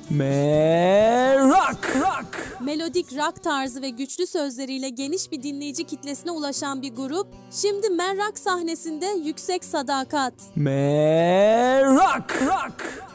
Merak. Melodik rock tarzı ve güçlü sözleriyle geniş bir dinleyici kitlesine ulaşan bir grup, şimdi Men Rock sahnesinde Yüksek Sadakat. Merak.